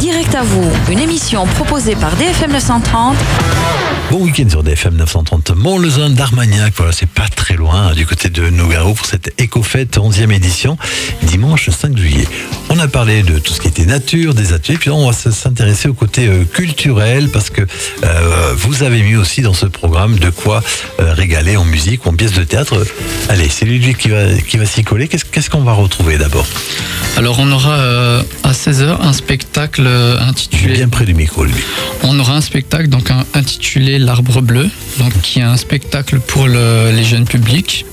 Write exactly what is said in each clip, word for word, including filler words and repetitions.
Direct à vous, une émission proposée par D F M neuf cent trente. Bon week-end sur D F M neuf cent trente, Mont-Lezun d'Armagnac, voilà, c'est pas très loin, hein, du côté de Nougaro pour cette Éco-Fête onzième édition, dimanche cinq juillet. On a parlé de tout ce qui était nature, des ateliers, puis on va s'intéresser au côté euh, culturel, parce que euh, vous avez mis aussi dans ce programme de quoi euh, régaler en musique ou en pièces de théâtre. Allez, c'est Ludwig qui va, qui va s'y coller. Qu'est-ce, qu'est-ce qu'on va retrouver d'abord ? Alors on aura euh, à seize heures un spectacle euh, intitulé... Bien près du micro, lui. On aura un spectacle donc un, intitulé L'Arbre Bleu, donc qui est un spectacle pour le, les jeunes publics,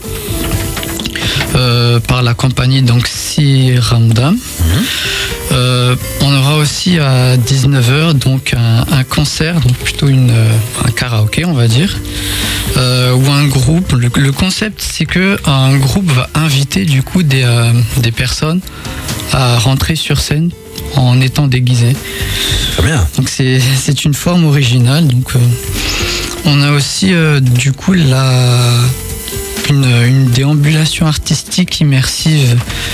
euh, par la compagnie donc Si Ramdam. Mmh. Euh, on aura aussi à dix-neuf heures donc un, un concert, donc plutôt une, un karaoké on va dire, euh, ou un groupe. Le, le concept c'est que un groupe va inviter du coup des, euh, des personnes à rentrer sur scène en étant déguisés. Très bien. Donc c'est, c'est une forme originale. Donc euh, on a aussi euh, du coup la une, une déambulation artistique immersive.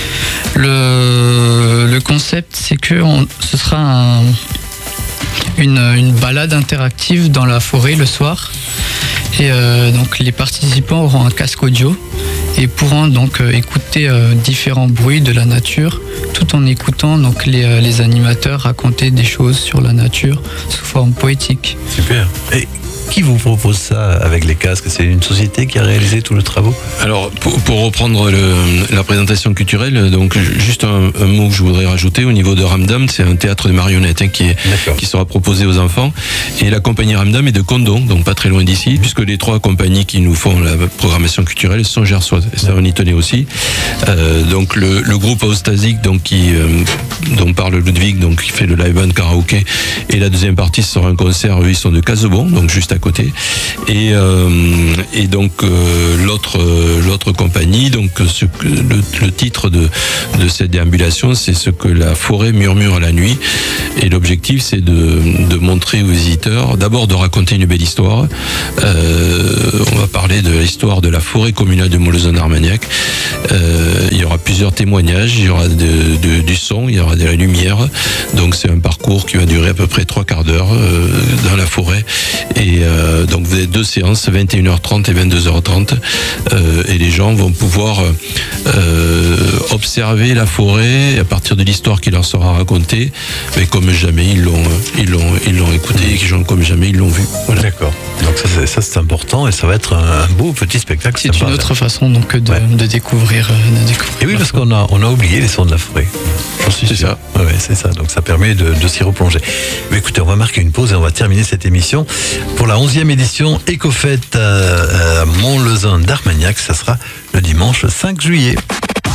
Le, le concept c'est que on, ce sera un, une, une balade interactive dans la forêt le soir. Et euh, donc les participants auront un casque audio et pourront donc euh, écouter euh, différents bruits de la nature, tout en écoutant donc les, euh, les animateurs raconter des choses sur la nature sous forme poétique. Super. Et qui vous propose ça avec les casques ? C'est une société qui a réalisé tous les travaux ? Alors, pour, pour reprendre le, la présentation culturelle, donc juste un, un mot que je voudrais rajouter au niveau de Ramdam, c'est un théâtre de marionnettes hein, qui, est, qui sera proposé aux enfants. Et la compagnie Ramdam est de Condon, donc pas très loin d'ici, puisque les trois compagnies qui nous font la programmation culturelle sont gersoises. Et ça, on y tenait aussi. Euh, donc, le, le groupe Austasique, donc qui, euh, dont parle Ludwig, donc qui fait le live band karaoké, et la deuxième partie ce sera un concert. Eux, ils sont de Casebon, donc juste à côté. Et, euh, et donc euh, l'autre euh, l'autre compagnie, donc ce que, le, le titre de de cette déambulation, c'est ce que la forêt murmure la nuit. Et l'objectif, c'est de de montrer aux visiteurs, d'abord de raconter une belle histoire. Euh, on va parler de l'histoire de la forêt communale de Mont-Lezun d'Armagnac. Euh, il y aura plusieurs témoignages, il y aura de, de, du son, il y aura de la lumière. Donc c'est un parcours qui va durer à peu près trois quarts d'heure euh, dans la forêt. Et euh, donc vous avez deux séances, vingt et une heures trente et vingt-deux heures trente. Euh, et les gens vont pouvoir euh, observer la forêt à partir de l'histoire qui leur sera racontée, mais comme jamais ils l'ont, ils l'ont, ils l'ont écouté et comme jamais ils l'ont vu. Voilà. D'accord. Donc ça c'est, ça c'est important et ça va être un beau petit spectacle. C'est une autre façon donc de, ouais. de découvrir. De découvrir et oui, parce qu'on a, on a oublié les sons de la forêt. J'en suis c'est sûr. ça. Ouais, c'est ça. Donc ça permet de, de s'y replonger. Mais écoutez, on va marquer une pause et on va terminer cette émission pour la onzième édition Éco-Fête à Mont-Lezun d'Armagnac. Ça sera le dimanche cinq juillet.